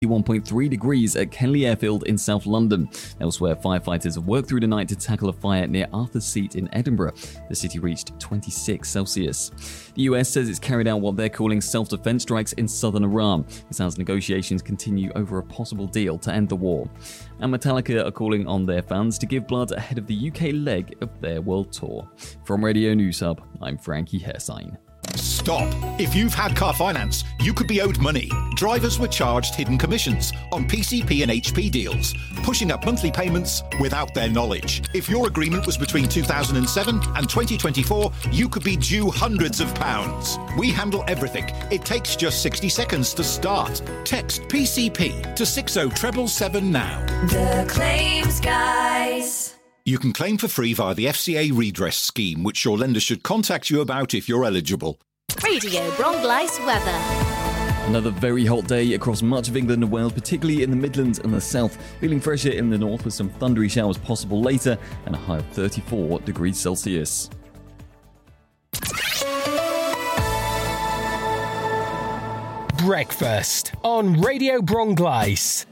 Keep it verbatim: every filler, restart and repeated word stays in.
one point three degrees at Kenley Airfield in South London. Elsewhere, firefighters have worked through the night to tackle a fire near Arthur's Seat in Edinburgh. The city reached twenty-six Celsius. The U S says it's carried out what they're calling self-defense strikes in southern Iran. This as negotiations continue over a possible deal to end the war. And Metallica are calling on their fans to give blood ahead of the U K leg of their world tour. From Radio News Hub, I'm Frankie Hersign. Stop. If you've had car finance, you could be owed money. Drivers were charged hidden commissions on P C P and H P deals, pushing up monthly payments without their knowledge. If your agreement was between two thousand seven and twenty twenty-four, you could be due hundreds of pounds. We handle everything. It takes just sixty seconds to start. Text P C P to six oh seven seven now. The Claims Guys. You can claim for free via the F C A redress scheme, which your lender should contact you about if you're eligible. Radio Bronglice weather. Another very hot day across much of England and Wales, particularly in the Midlands and the south. Feeling fresher in the north with some thundery showers possible later and a high of thirty-four degrees Celsius. Breakfast on Radio Bronglice.